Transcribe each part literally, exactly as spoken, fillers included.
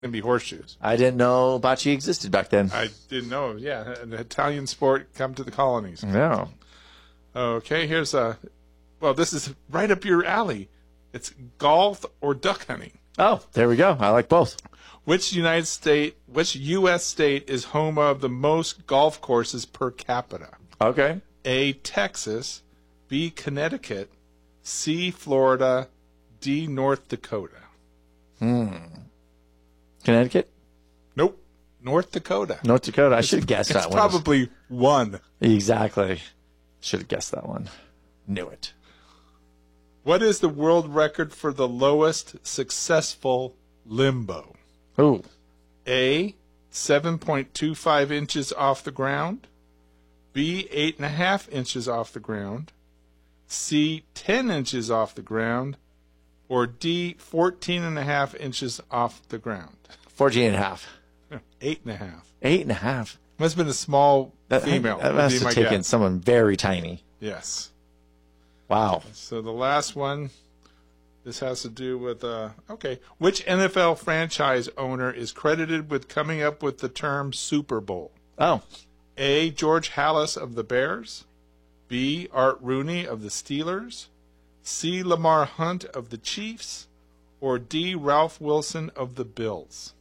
Going to be horseshoes. I didn't know bocce existed back then. I didn't know. Yeah, an Italian sport come to the colonies. Yeah. Okay, here's a. Well, this is right up your alley. It's golf or duck hunting. Oh, there we go. I like both. Which United State, which U S state is home of the most golf courses per capita? Okay. A, Texas, B, Connecticut, C, Florida, D, North Dakota. Hmm. Connecticut? Nope. North Dakota. North Dakota. I should have guessed It's that one. probably one. Exactly. Should have guessed that one. Knew it. What is the world record for the lowest successful limbo? Ooh. A, seven point two five inches off the ground. B, eight and a half inches off the ground. C, ten inches off the ground. Or D, fourteen and a half inches off the ground. fourteen and a half. Eight and a half. Eight and a half. Must have been a small That, female. That would must be have my taken guess. someone very tiny. Yes. Wow. So the last one, this has to do with, uh, okay. Which N F L franchise owner is credited with coming up with the term Super Bowl? Oh. A, George Halas of the Bears. B, Art Rooney of the Steelers. C, Lamar Hunt of the Chiefs. Or D, Ralph Wilson of the Bills.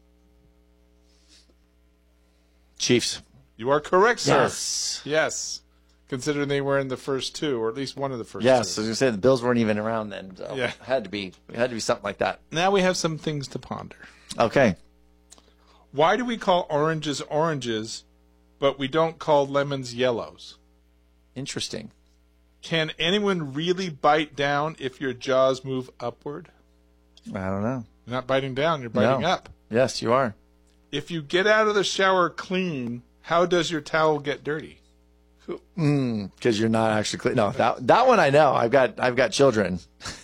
Chiefs. You are correct, sir. Yes. Yes. Considering they were in the first two, or at least one of the first Yes. I two. was going to say the Bills weren't even around then. So Yeah. It had to be. It had to be something like that. Now we have some things to ponder. Okay. Why do we call oranges oranges, but we don't call lemons yellows? Interesting. Can anyone really bite down if your jaws move upward? I don't know. You're not biting down, you're biting No. up. Yes, you are. If you get out of the shower clean, how does your towel get dirty? Because you're not actually clean. No, that that one I know. I've got I've got children.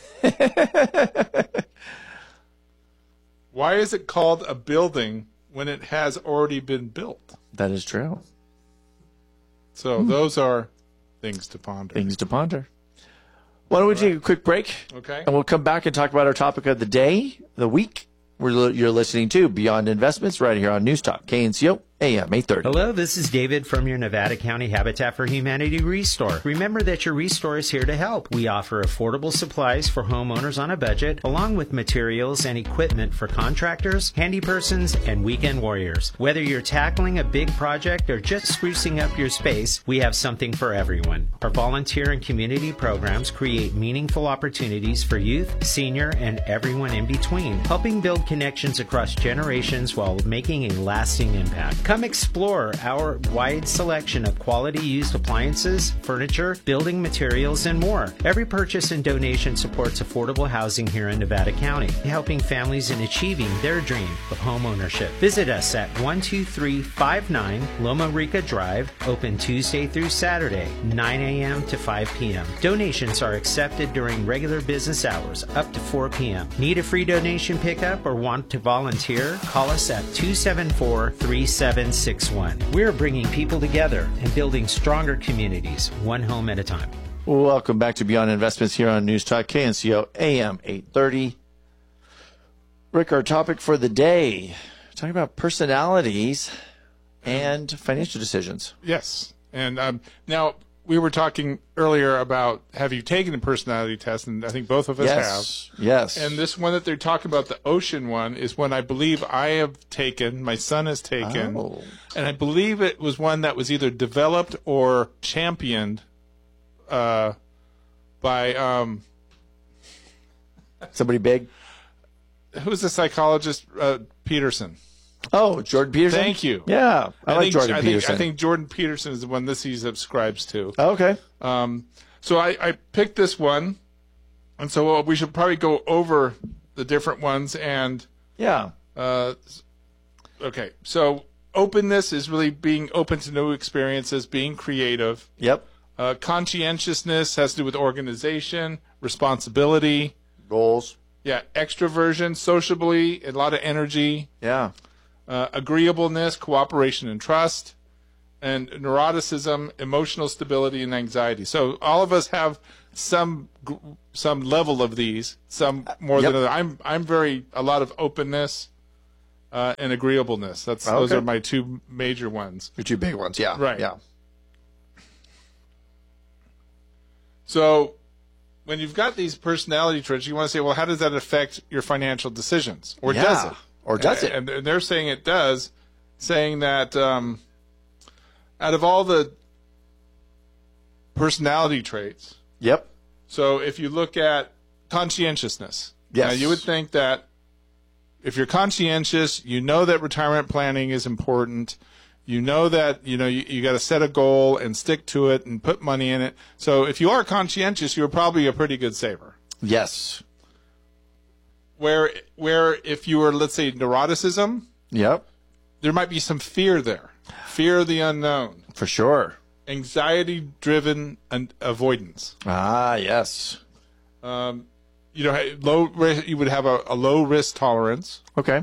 Why is it called a building when it has already been built? That is true. So those are things to ponder. Things to ponder. Why don't we take a quick break? Okay. And we'll come back and talk about our topic of the day, the week. We're, li- you're listening to Beyond Investments right here on News Talk, K N C O, A M eight thirty. Hello, this is David from your Nevada County Habitat for Humanity Restore. Remember that your Restore is here to help. We offer affordable supplies for homeowners on a budget, along with materials and equipment for contractors, handy persons, and weekend warriors. Whether you're tackling a big project or just sprucing up your space, we have something for everyone. Our volunteer and community programs create meaningful opportunities for youth, senior, and everyone in between, helping build connections across generations while making a lasting impact. Come explore our wide selection of quality used appliances, furniture, building materials, and more. Every purchase and donation supports affordable housing here in Nevada County, helping families in achieving their dream of home ownership. Visit us at one two three five nine Loma Rica Drive, open Tuesday through Saturday, nine a.m. to five p.m. Donations are accepted during regular business hours, up to four p.m. Need a free donation pickup or want to volunteer? Call us at two seven four, three seven six one. We're bringing people together and building stronger communities, one home at a time. Welcome back to Beyond Investments here on News Talk, K N C O, A M eight thirty. Rick, our topic for the day, talking about personalities and financial decisions. Yes. And um, now we were talking earlier about have you taken a personality test, and I think both of us Yes, have. yes. And this one that they're talking about, the ocean one, is one I believe I have taken, my son has taken, Oh. and I believe it was one that was either developed or championed uh, by, um, Somebody big? who's the psychologist, uh, Peterson. Oh, Jordan Peterson? Thank you. Yeah, I, like think, Jordan I Peterson. Think, I think Jordan Peterson is the one this he subscribes to. Oh, okay. Um, so I, I picked this one, and so uh, we should probably go over the different ones. And Yeah. uh, okay, so openness is really being open to new experiences, being creative. Yep. Uh, conscientiousness has to do with organization, responsibility. Goals. Yeah, extroversion, sociably, a lot of energy. Yeah. Uh, agreeableness, cooperation, and trust, and neuroticism, emotional stability, and anxiety. So all of us have some some level of these, some more Yep. than other. I'm I'm very a lot of openness, uh, and agreeableness. That's Okay. Those are my two major ones. Your two big ones, yeah. Right. Yeah. So when you've got these personality traits, you want to say, well, how does that affect your financial decisions? Or Yeah. does it? Or does it? And, and they're saying it does, saying that um, out of all the personality traits, Yep. so if you look at conscientiousness, Yes. now you would think that if you're conscientious, you know that retirement planning is important. You know that, you know, you, you got to set a goal and stick to it and put money in it. So if you are conscientious, you're probably a pretty good saver. Yes. Where, where if you were, let's say, neuroticism, Yep. there might be some fear there. Fear of the unknown. For sure. Anxiety-driven and avoidance. Ah, yes. Um, you know, low risk, you would have a, a low risk tolerance. Okay.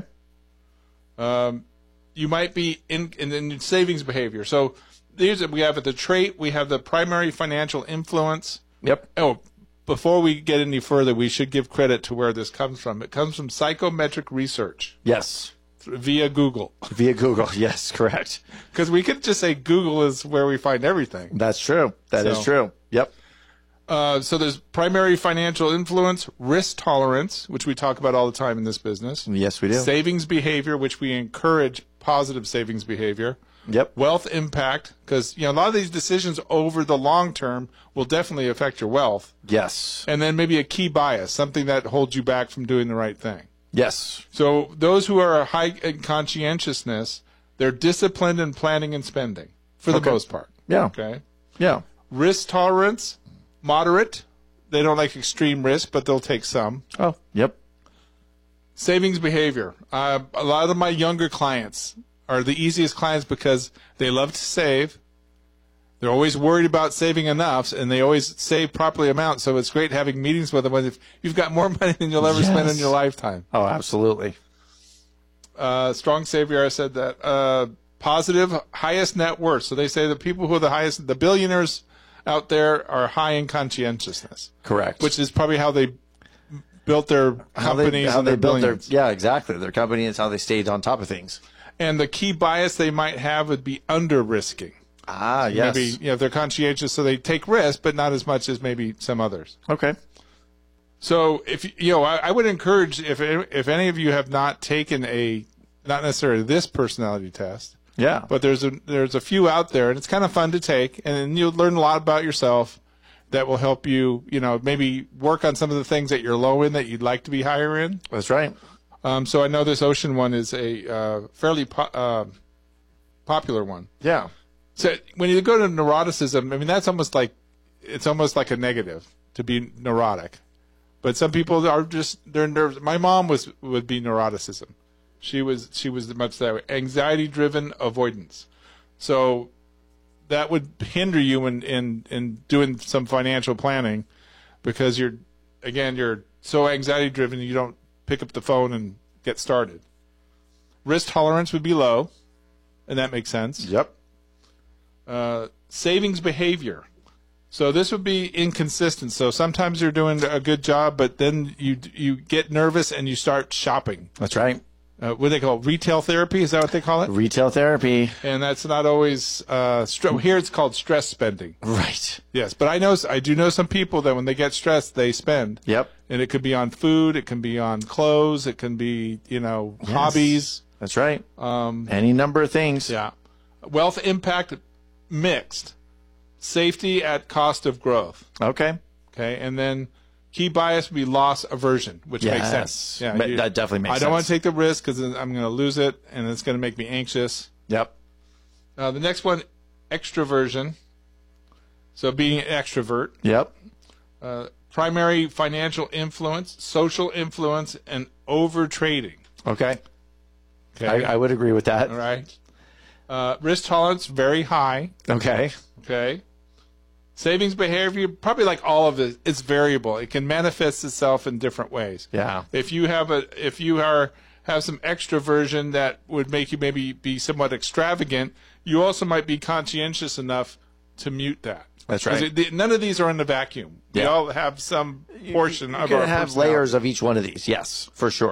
Um, you might be in, in, in savings behavior. So these we have the trait, we have the primary financial influence. Yep. Oh, before we get any further, we should give credit to where this comes from. It comes from psychometric research Yes. via Google. Via Google. Yes, correct. Because we could just say Google is where we find everything. That's true. That is So- true. Yep. Uh, so there's primary financial influence, risk tolerance, which we talk about all the time in this business. Yes, we do. Savings behavior, which we encourage positive savings behavior. Yep. Wealth impact, because you know a lot of these decisions over the long term will definitely affect your wealth. Yes. And then maybe a key bias, something that holds you back from doing the right thing. Yes. So those who are high in conscientiousness, they're disciplined in planning and spending for the Okay. most part. Yeah. Okay. Yeah. Risk tolerance, moderate. They don't like extreme risk, but they'll take some. Oh, yep. Savings behavior. Uh, a lot of my younger clients are the easiest clients because they love to save. They're always worried about saving enough, and they always save properly amount. So it's great having meetings with them when if you've got more money than you'll ever spend in Yes. your lifetime. Oh, absolutely. Uh, strong savior, I said that. Uh, positive, highest net worth. So they say the people who are the highest, the billionaires out there are high in conscientiousness, Correct. which is probably how they built their how they, companies how and they their built their billions. yeah, exactly. Their company is how they stayed on top of things. And the key bias they might have would be under risking. Ah, yes. Maybe you know, if they're conscientious, so they take risks, but not as much as maybe some others. Okay. So if you know, I, I would encourage if if any of you have not taken a not necessarily this personality test, Yeah. but there's a there's a few out there, and it's kind of fun to take, and then you'll learn a lot about yourself that will help you, you know, maybe work on some of the things that you're low in that you'd like to be higher in. That's right. Um, so I know this ocean one is a uh, fairly po- uh, popular one. Yeah. So when you go to neuroticism, I mean that's almost like it's almost like a negative to be neurotic, but some people are just they're nervous. My mom was would be neuroticism. She was she was much that way. Anxiety driven avoidance. So that would hinder you in, in, in doing some financial planning because you're again you're so anxiety driven you don't pick up the phone and get started. Risk tolerance would be low, and that makes sense. Yep. Uh, savings behavior. So this would be inconsistent. So sometimes you're doing a good job, but then you you get nervous and you start shopping. That's right. Uh, what do they call it? Retail therapy? Is that what they call it? Retail therapy. And that's not always uh, stre- here. It's called stress spending. Right. Yes, but I know I do know some people that when they get stressed, they spend. Yep. And it could be on food, it can be on clothes, it can be you know Yes. hobbies. That's right. Um, Any number of things. yeah, wealth impact mixed, safety at cost of growth. Okay. Okay, and then key bias would be loss aversion, which makes Yes. sense. Yeah, Ma- that definitely makes I don't want sense. to take the risk because I'm going to lose it, and it's going to make me anxious. Yep. Uh, the next one, extroversion. So being an extrovert. Yep. Uh, primary financial influence, social influence, and over trading. Okay. Okay, I, I would agree with that. all right. Uh, risk tolerance very high. Okay. Okay. Savings behavior, probably like all of it, it's variable. It can manifest itself in different ways. Yeah. If you have a, if you are have some extroversion that would make you maybe be somewhat extravagant, you also might be conscientious enough to mute that. That's right. 'Cause it- none of these are in the vacuum. We Yeah. all have some portion You're of going our to have personality. layers of each one of these. Yes, for sure.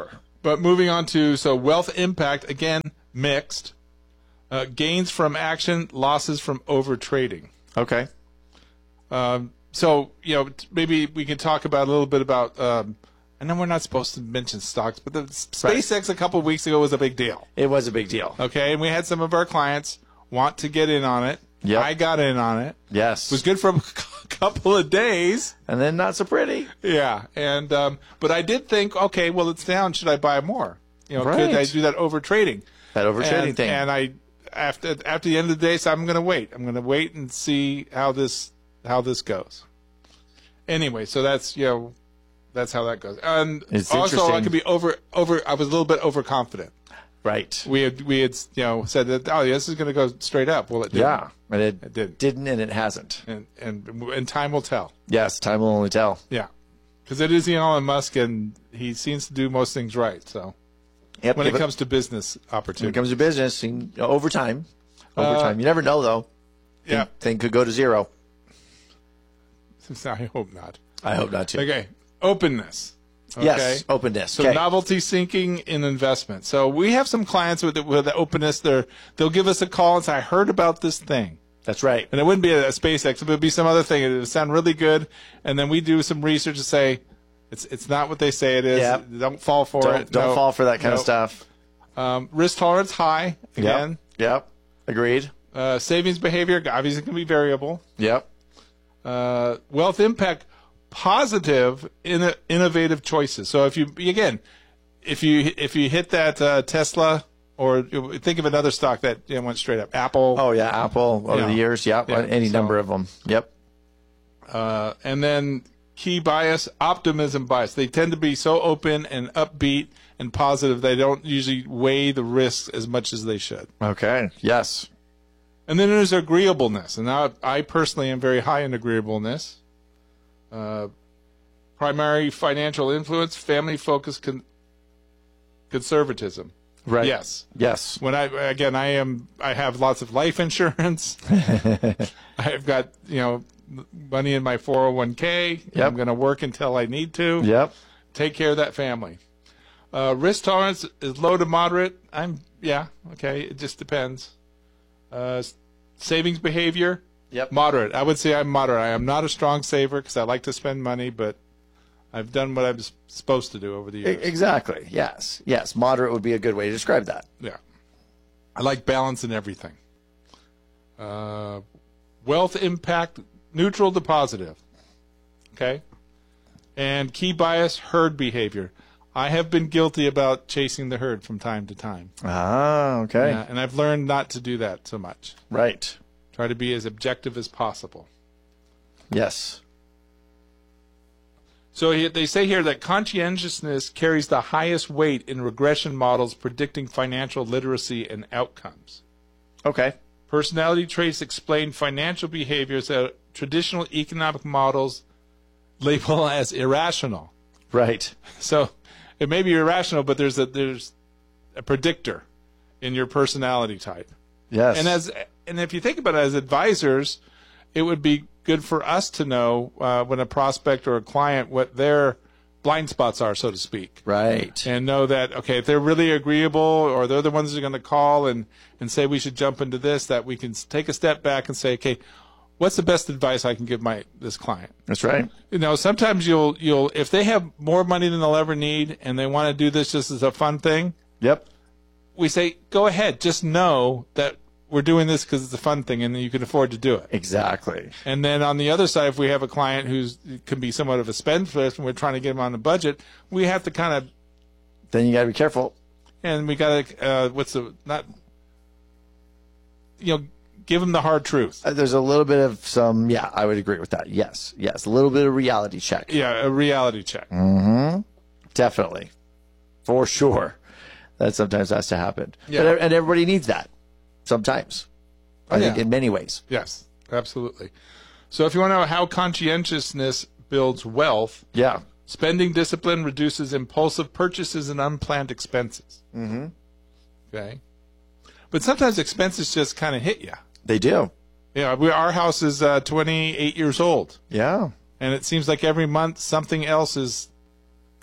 But moving on to, so wealth impact, again, mixed. Uh, gains from action, losses from over trading. Okay. Um, so, you know, t- maybe we can talk about a little bit about, um, I know we're not supposed to mention stocks, but the SpaceX a couple of weeks ago was a big deal. It was a big deal. Okay, and we had some of our clients want to get in on it. Yep. I got in on it. Yes. It was good for a couple of days. And then not so pretty. Yeah, and um, but I did think, okay, well, it's down. Should I buy more? You know, could I Right. do that over trading? That over trading and, thing. And I, after after the end of the day, so I'm going to wait. I'm going to wait and see how this how this goes. Anyway, so that's you know, that's how that goes. And It's also, I interesting. could be over over. I was a little bit overconfident. Right. We had we had you know said that oh yeah, this is going to go straight up. Well, it didn't. Yeah. And it, It didn't. didn't and it hasn't. And and and time will tell. Yes, time will only tell. Yeah, because it is Elon Musk, and he seems to do most things right. So Yep. when give it comes to business when it opportunities, comes to business, you know, over time, over Uh, time, you never know though. yeah, Thing could go to zero. I hope not. I hope not to. Okay, openness. Okay. Yes, openness. So okay. novelty seeking in investment. So we have some clients with the, with the openness. They're, they'll give us a call and say, I heard about this thing. That's right. And it wouldn't be a, a SpaceX. It would be some other thing. It would sound really good. And then we do some research and say, it's it's not what they say it is. Yep. Don't fall for Don't, it. don't No. fall for that kind No. of stuff. Um, risk tolerance high, again. Yep. Yep. Agreed. Uh, savings behavior, obviously, can be variable. Yep. Uh, wealth impact, positive, in, innovative choices. So if you, again, if you if you hit that uh, Tesla, or think of another stock that you know, went straight up, Apple. Oh yeah, Apple over Yeah. the years. Yep. Yeah, Any so- number of them. Yep. Uh, and then key bias, optimism bias. They tend to be so open and upbeat and positive. They don't usually weigh the risks as much as they should. Okay. Yes. And then there's agreeableness. And I, I personally am very high in agreeableness. Uh, primary financial influence, family-focused con- conservatism. Right. Yes. Yes. When I again, I am. I have lots of life insurance. I've got you know money in my four oh one k. Yep. I'm going to work until I need to. Yep. Take care of that family. Uh, risk tolerance is low to moderate. I'm yeah okay. It just depends. Uh, s- savings behavior, Yep. moderate. I would say I'm moderate. I am not a strong saver because I like to spend money, but I've done what I'm s- supposed to do over the E- years. Exactly. Yes. Yes. Moderate would be a good way to describe that. Yeah. I like balance in everything. Uh, wealth impact, neutral to positive. Okay? And key bias, herd behavior. I have been guilty about chasing the herd from time to time. Ah. Okay. Yeah, and I've learned not to do that so much. Right. Try to be as objective as possible. Yes. So he, they say here that conscientiousness carries the highest weight in regression models predicting financial literacy and outcomes. Okay. Personality traits explain financial behaviors that traditional economic models label as irrational. Right. So it may be irrational, but there's a there's a predictor in your personality type. Yes. And as and if you think about it as advisors, it would be good for us to know uh, when a prospect or a client what their blind spots are, so to speak. Right. And know that, okay, if they're really agreeable or they're the ones who are going to call and, and say we should jump into this, that we can s- take a step back and say, okay, what's the best advice I can give my this client? That's right. You know, sometimes you'll you'll if they have more money than they'll ever need and they want to do this just as a fun thing, Yep. we say, go ahead, just know that we're doing this because it's a fun thing and you can afford to do it. Exactly. And then on the other side, if we have a client who's can be somewhat of a spendthrift and we're trying to get them on the budget, we have to kind of Then you got to be careful. and we got to uh, what's the not you know give them the hard truth. Uh, There's a little bit of some, yeah, I would agree with that. Yes. Yes. A little bit of reality check. Yeah, a reality check. Definitely. For sure. That sometimes has to happen. Yeah. But, and everybody needs that sometimes. I Oh, think yeah. in many ways. Yes, absolutely. So if you want to know how conscientiousness builds wealth, Yeah. spending discipline reduces impulsive purchases and unplanned expenses. Mm-hmm. Okay. But sometimes expenses just kind of hit you. They do. Yeah, we, our house is uh, twenty-eight years old, Yeah. and it seems like every month something else is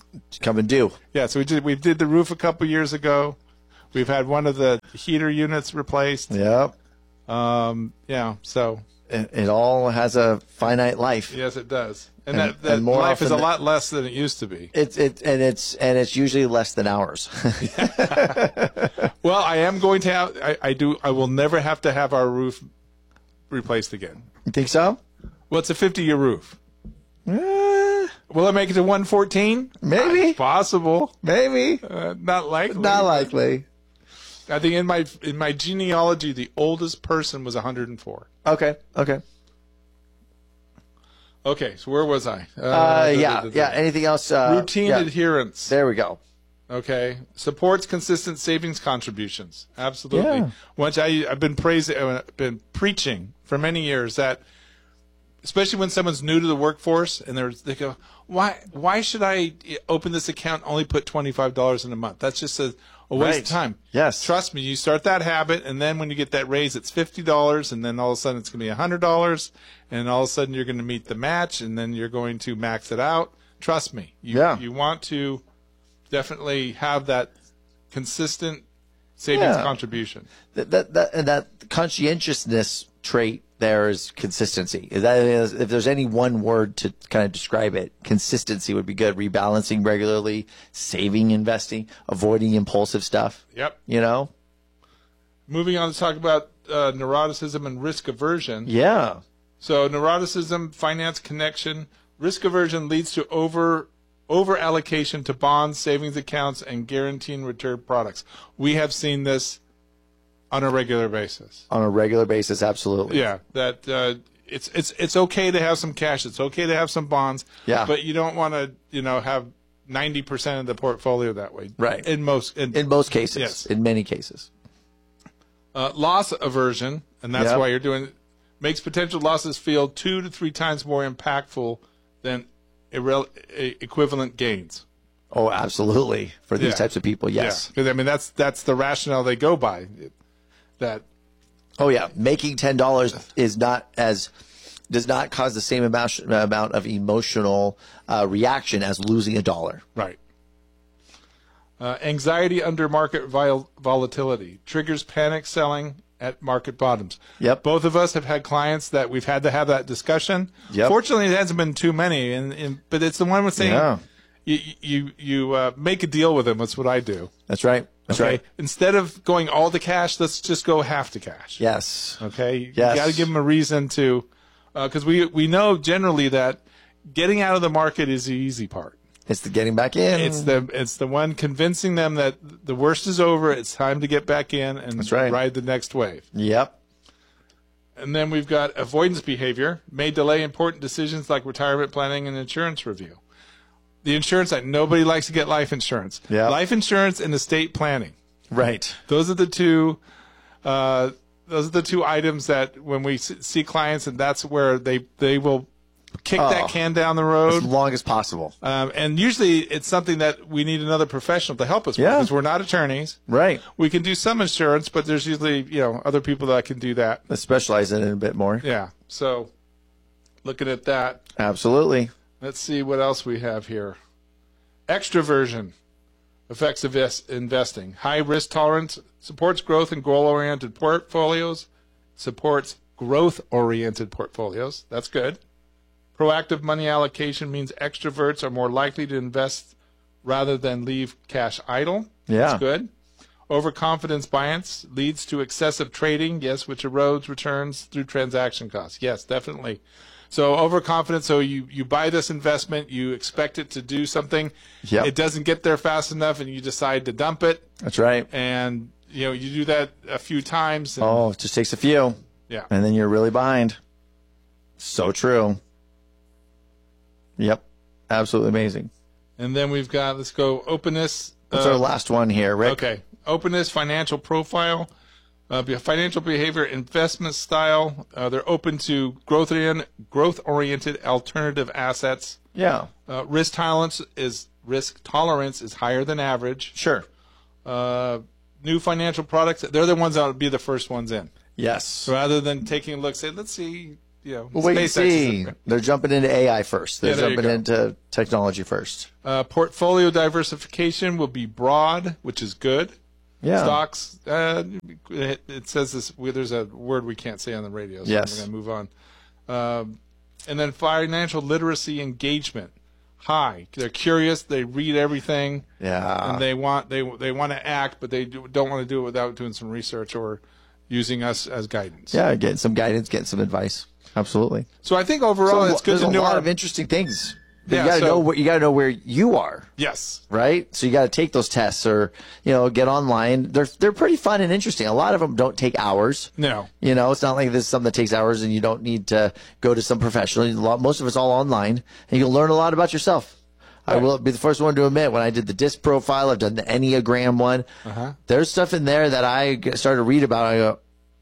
coming due. Yeah, so we did we did the roof a couple years ago. We've had one of the heater units replaced. Yep. Um, yeah, so It, it all has a finite life. yes, it does, and, And- that, that and more life is a often lot less than it used to be. It's it and it's and it's usually less than ours. Well, I am going to have. I, I do. I will never have to have our roof replaced again. You think so? Well, it's a fifty-year roof. Eh, Will it make it to one fourteen? maybe. Possible. Maybe. Uh, not likely. Not likely. I think in my in my genealogy, the oldest person was one hundred four. Okay. Okay. Okay, so where was I? Uh, Uh, da- yeah. da- da- Yeah. Anything else? Uh, Routine yeah. adherence. There we go. Okay, supports consistent savings contributions. Absolutely. Yeah. Once I I've been praising, uh, been preaching for many years that, especially when someone's new to the workforce and they're they go, why why should I open this account and only put twenty-five dollars in a month? That's just a, a waste Right. of time. Yes. Trust me, you start that habit, and then when you get that raise, it's fifty dollars, and then all of a sudden it's going to be one hundred dollars, and all of a sudden you're going to meet the match, and then you're going to max it out. Trust me. You, Yeah. You want to definitely have that consistent savings Yeah. contribution. That that that, and that conscientiousness trait there is consistency. Is that is, if there's any one word to kind of describe it, consistency would be good. Rebalancing regularly, saving, investing, avoiding impulsive stuff. Yep. You know. Moving on to talk about uh, neuroticism and risk aversion. Yeah. So neuroticism, finance connection, risk aversion leads to over over allocation to bonds, savings accounts, and guaranteed return products. We have seen this on a regular basis. On a regular basis, absolutely. Yeah, that uh, it's it's it's okay to have some cash. It's okay to have some bonds. Yeah. But you don't want to you know have ninety percent of the portfolio that way. Right. In most in, In most cases. Yes. In many cases. Uh, loss aversion, and that's Yep. why you're doing makes potential losses feel two to three times more impactful than irre- e- equivalent gains. Oh, absolutely. For these Yeah. types of people, yes. Because I mean that's that's the rationale they go by. That Oh yeah, making ten dollars is not as does not cause the same amount amount of emotional uh, reaction as losing a dollar. right. Uh, anxiety under market vol- volatility triggers panic selling at market bottoms. Yep. Both of us have had clients that we've had to have that discussion. Yep. Fortunately, it hasn't been too many, and, and but it's the one with saying Yeah. you you you uh, make a deal with them. That's what I do. That's right. That's Okay. right. Instead of going all to cash, let's just go half to cash. Yes. Okay. You Yes. got to give them a reason to, because we we know generally that getting out of the market is the easy part. It's the getting back in. It's the it's the one convincing them that the worst is over. It's time to get back in and That's right. ride the next wave. Yep. And then we've got avoidance behavior may delay important decisions like retirement planning and insurance review. The insurance side, nobody likes to get life insurance. Yeah. Life insurance and estate planning. Right. Those are the two. Uh, those are the two items that when we s- see clients, and that's where they they will kick Oh. that can down the As road. long as possible. Um, and usually it's something that we need another professional to help us with Yeah. because we're not attorneys. Right. We can do some insurance, but there's usually you know other people that can do that. Let's specialize in it a bit more. Yeah. So looking at that, Absolutely. let's see what else we have here. Extroversion affects invest- investing. High risk tolerance supports growth and goal-oriented portfolios. Supports growth-oriented portfolios. That's good. Proactive money allocation means extroverts are more likely to invest rather than leave cash idle. Yeah. That's good. Overconfidence bias leads to excessive trading, yes, which erodes returns through transaction costs. Yes, definitely. So overconfidence, so you, you buy this investment, you expect it to do something. Yep. It doesn't get there fast enough, and you decide to dump it. That's right. And, you know, you do that a few times. And, Oh, it just takes a few. yeah. And then you're really behind. So true. Yep. Absolutely amazing. And then we've got, let's go, openness. What's uh, our last one here, Rick? Okay. Openness, financial profile, uh, be- financial behavior, investment style. Uh, they're open to growth growth oriented alternative assets. Yeah. Uh, risk tolerance is risk tolerance is higher than average. Sure. Uh, new financial products. They're the ones that would be the first ones in. Yes. So rather than taking a look, say, let's see, you know, Well, wait and SpaceX see. is- They're jumping into A I first. They're Yeah, there you jumping go. into technology first. Uh, portfolio diversification will be broad, which is good. Yeah. Stocks, uh, it, it says this, well, there's a word we can't say on the radio, so Yes. I'm going to move on. Um, and then financial literacy engagement, high. They're curious, they read everything, Yeah. and they want they they want to act, but they do, don't want to do it without doing some research or using us as guidance. Yeah, getting some guidance, getting some advice. Absolutely. So I think overall So it's good there's to a know lot our, of interesting things. But Yeah, you gotta so- know what you gotta know where you are, yes. right? So you gotta take those tests, or you know, get online. They're they're pretty fun and interesting. A lot of them don't take hours. No. You know, it's not like this is something that takes hours, and you don't need to go to some professional. A lot, most of it's all online, and you can learn a lot about yourself. I will be the first one to admit, when I did the DISC profile, I've done the Enneagram one. Uh-huh. There's stuff in there that I g- started to read about. I go,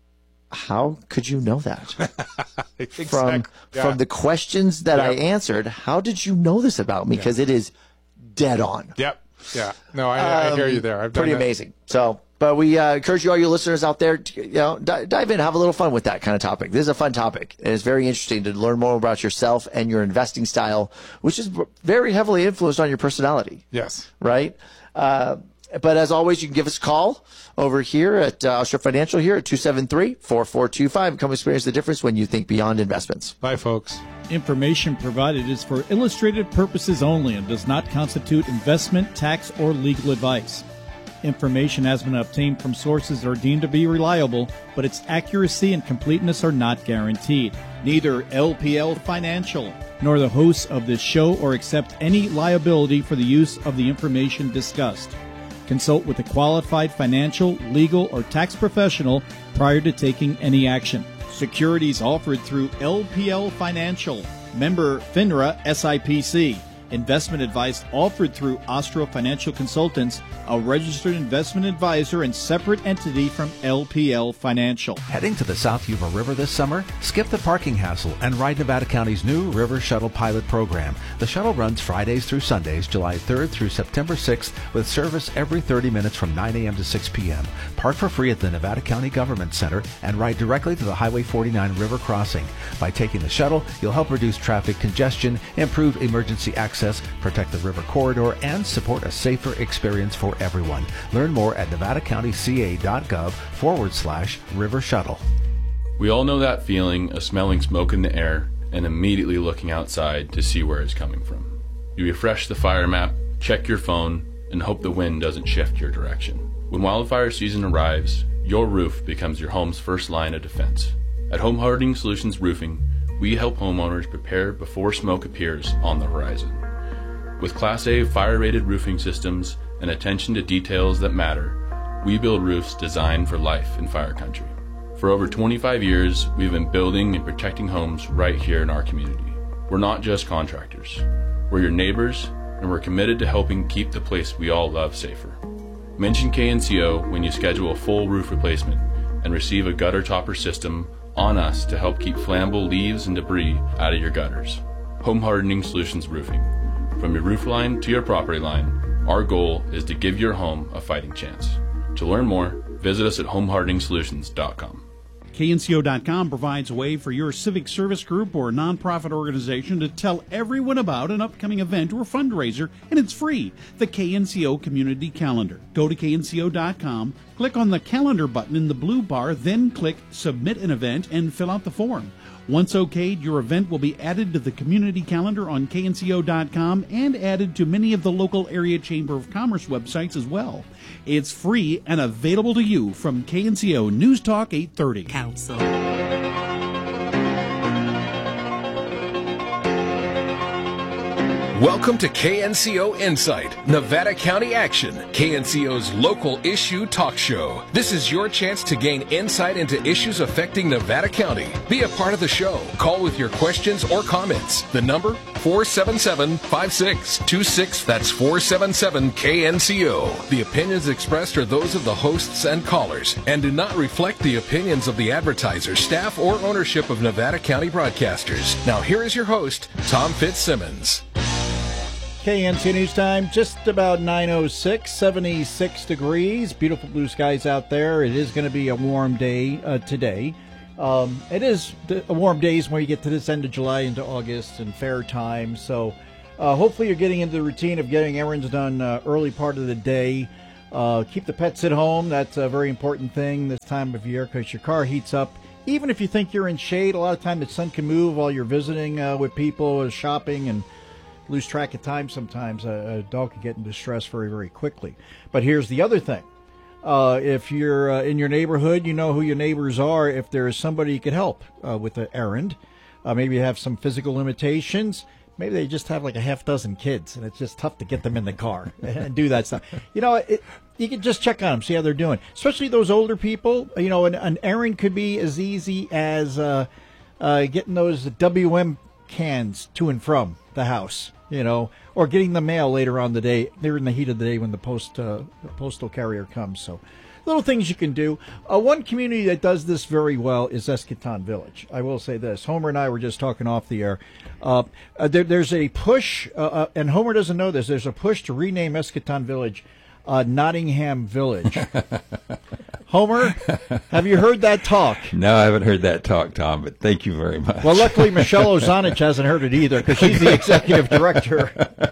how could you know that? Exactly. From Yeah. from the questions that I Yep. answered, how did you know this about me? Because it is dead on. Yep. Yeah. No, I, I hear you there. I've done Pretty that. amazing. So, but we uh, encourage you, all your listeners out there, to, you know, di- dive in, have a little fun with that kind of topic. This is a fun topic. And it's very interesting to learn more about yourself and your investing style, which is very heavily influenced on your personality, Yes. right? Uh, but as always, you can give us a call over here at uh, Austria Financial here at two seven three, four four two five. Come experience the difference when you think beyond investments. Bye, folks. Information provided is for illustrative purposes only and does not constitute investment, tax, or legal advice. Information has been obtained from sources that are deemed to be reliable, but its accuracy and completeness are not guaranteed. Neither L P L Financial nor the hosts of this show or accept any liability for the use of the information discussed. Consult with a qualified financial, legal, or tax professional prior to taking any action. Securities offered through L P L Financial, member FINRA S I P C. Investment advice offered through Austro Financial Consultants, a registered investment advisor and separate entity from L P L Financial. Heading to the South Yuba River this summer? Skip the parking hassle and ride Nevada County's new River Shuttle Pilot Program. The shuttle runs Fridays through Sundays, July third through September sixth, with service every thirty minutes from nine a.m. to six p.m. Park for free at the Nevada County Government Center and ride directly to the Highway forty-nine River Crossing. By taking the shuttle, you'll help reduce traffic congestion, improve emergency access, protect the river corridor, and support a safer experience for everyone. Learn more at nevadacountyca.gov forward slash river shuttle. We all know that feeling of smelling smoke in the air and immediately looking outside to see where it's coming from. You refresh the fire map, check your phone, and hope the wind doesn't shift your direction. When wildfire season arrives, your roof becomes your home's first line of defense. At Home Hardening Solutions Roofing, we help homeowners prepare before smoke appears on the horizon. With Class A fire-rated roofing systems and attention to details that matter, we build roofs designed for life in fire country. For over twenty-five years, we've been building and protecting homes right here in our community. We're not just contractors. We're your neighbors, and we're committed to helping keep the place we all love safer. Mention K N C O when you schedule a full roof replacement and receive a gutter topper system on us to help keep flammable leaves and debris out of your gutters. Home Hardening Solutions Roofing. From your roof line to your property line, our goal is to give your home a fighting chance. To learn more, visit us at home hardening solutions dot com. K N C O dot com provides a way for your civic service group or nonprofit organization to tell everyone about an upcoming event or fundraiser, and it's free. The K N C O Community Calendar. Go to K N C O dot com, click on the calendar button in the blue bar, then click Submit an Event and fill out the form. Once okayed, your event will be added to the community calendar on K N C O dot com and added to many of the local area Chamber of Commerce websites as well. It's free and available to you from K N C O News Talk eight thirty. Council. Welcome to K N C O Insight, Nevada County Action, K N C O's local issue talk show. This is your chance to gain insight into issues affecting Nevada County. Be a part of the show. Call with your questions or comments. The number, four seven seven, five six two six. That's four seven seven K N C O. The opinions expressed are those of the hosts and callers and do not reflect the opinions of the advertisers, staff, or ownership of Nevada County Broadcasters. Now here is your host, Tom Fitzsimmons. K N C O News Time, just about nine oh six, seventy-six degrees. Beautiful blue skies out there. It is going to be a warm day uh, today. Um, it is the warm days when you get to this end of July into August and fair time. So uh, hopefully you're getting into the routine of getting errands done uh, early part of the day. Uh, keep the pets at home. That's a very important thing this time of year because your car heats up. Even if you think you're in shade, a lot of time the sun can move while you're visiting uh, with people or shopping and lose track of time sometimes. A, a dog can get into stress very, very quickly. But here's the other thing. Uh, if you're uh, in your neighborhood, you know who your neighbors are. If there is somebody you could help uh, with an errand, uh, maybe you have some physical limitations. Maybe they just have like a half dozen kids, and it's just tough to get them in the car and do that stuff. You know, it, you can just check on them, see how they're doing. Especially those older people. You know, an, an errand could be as easy as uh, uh, getting those W M cans to and from the house. You know, or getting the mail later on the day. They're in the heat of the day when the post uh, the postal carrier comes. So, little things you can do. Uh, one community that does this very well is Eschaton Village. I will say this. Homer and I were just talking off the air. Uh, uh, there, there's a push, uh, uh, and Homer doesn't know this. There's a push to rename Eschaton Village uh, Nottingham Village. Homer, have you heard that talk? No, I haven't heard that talk, Tom, but thank you very much. Well, luckily, Michelle Ozanich hasn't heard it either because she's the executive director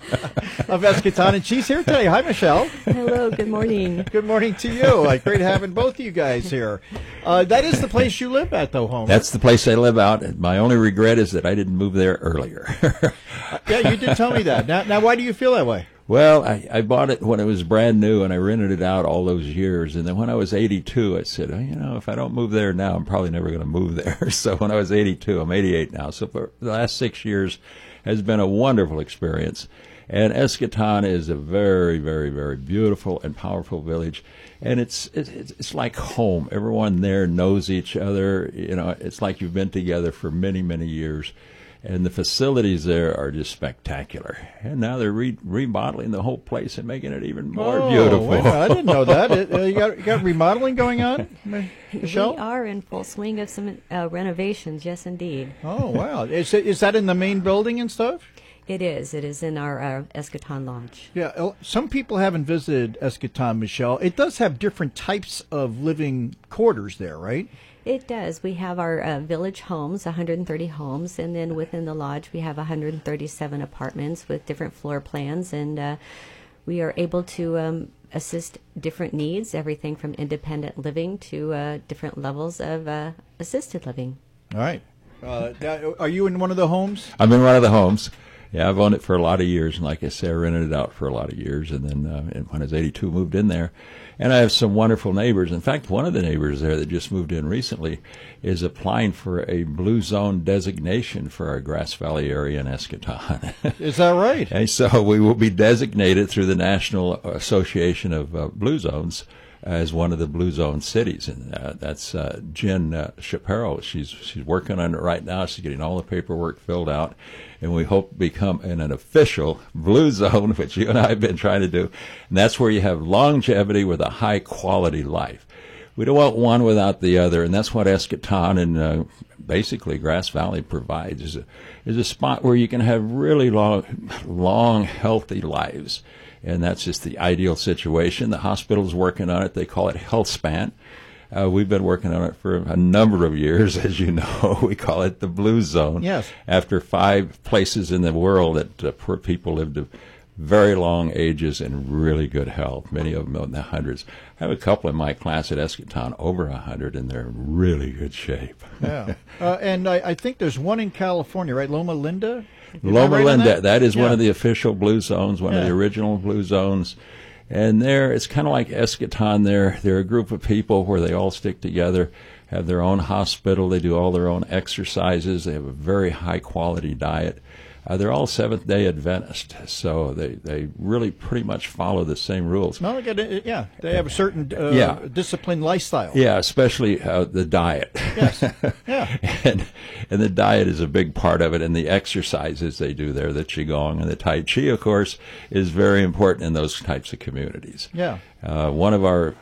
of Eschaton, and she's here today. Hi, Michelle. Hello, good morning. Good morning to you. Like, great having both of you guys here. Uh, that is the place you live at, though, Homer. That's the place I live out. My only regret is that I didn't move there earlier. uh, yeah, you did tell me that. Now, now, why do you feel that way? Well, I, I bought it when it was brand new, and I rented it out all those years. And then when I was eighty-two, I said, oh, you know, if I don't move there now, I'm probably never going to move there. So when I was eighty-two, I'm eighty-eight now. So for the last six years has been a wonderful experience. And Eschaton is a very, very, very beautiful and powerful village. And it's, it's it's like home. Everyone there knows each other. You know, it's like you've been together for many, many years. And the facilities there are just spectacular. And now they're re- remodeling the whole place and making it even more oh, beautiful. Wait a minute, I didn't know that. It, uh, you, got, you got remodeling going on, Michelle? We are in full swing of some uh, renovations, yes, indeed. Oh, wow. Is, it, is that in the main building and stuff? It is. It is in our uh, Eschaton Lodge. Yeah, some people haven't visited Eschaton, Michelle. It does have different types of living quarters there, right? It does. We have our uh, village homes, one hundred thirty homes, and then within the lodge we have one hundred thirty-seven apartments with different floor plans, and uh, we are able to um, assist different needs, everything from independent living to uh, different levels of uh, assisted living. All right. Uh, now, are you in one of the homes? I'm in one of the homes. Yeah, I've owned it for a lot of years, and like I say, I rented it out for a lot of years, and then uh, and when I was eighty-two, moved in there. And I have some wonderful neighbors. In fact, one of the neighbors there that just moved in recently is applying for a blue zone designation for our Grass Valley area in Eschaton. Is that right? And so we will be designated through the National Association of uh, Blue Zones as one of the blue zone cities, and uh, that's uh, Jen uh, Shapiro. She's she's working on it right now. She's getting all the paperwork filled out, and we hope to become an, an official blue zone, which you and I have been trying to do. And that's where you have longevity with a high quality life. We don't want one without the other, and that's what Eschaton and uh, basically Grass Valley provides is a, is a spot where you can have really long, long, healthy lives. And that's just the ideal situation. The hospital's working on it. They call it HealthSpan. Uh, we've been working on it for a number of years, as you know. We call it the Blue Zone. Yes. After five places in the world that uh, poor people live to very long ages and really good health, many of them in the hundreds. I have a couple in my class at Eschaton, over a hundred, and they're in really good shape. Yeah. Uh, and I, I think there's one in California, right? Loma Linda? Loma right Linda, that? that is yeah. one of the official blue zones, one yeah. of the original blue zones. And there, it's kind of like Eschaton. They're, they're a group of people where they all stick together, have their own hospital, they do all their own exercises, they have a very high-quality diet. Uh, they're all Seventh-day Adventists, so they, they really pretty much follow the same rules. No, yeah, they have a certain uh, yeah. disciplined lifestyle. Yeah, especially uh, the diet. Yes, yeah. and, and the diet is a big part of it, and the exercises they do there, the Qigong and the Tai Chi, of course, is very important in those types of communities. Yeah. Uh, one of our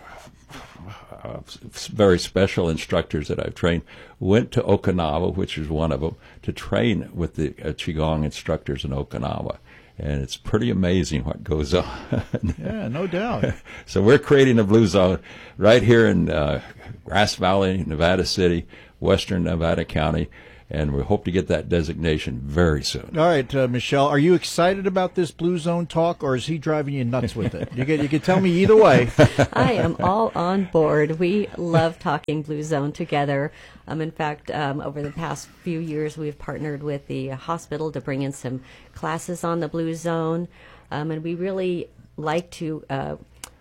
Uh, very special instructors that I've trained went to Okinawa, which is one of them, to train with the uh, Qigong instructors in Okinawa. And it's pretty amazing what goes on. Yeah, no doubt. So we're creating a blue zone right here in uh, Grass Valley, Nevada City, western Nevada County, and we hope to get that designation very soon. All right, uh, Michelle, are you excited about this Blue Zone talk, or is he driving you nuts with it? You can, you can tell me either way. I am all on board. We love talking Blue Zone together. Um, in fact, um, over the past few years, we've partnered with the hospital to bring in some classes on the Blue Zone, um, and we really like to uh,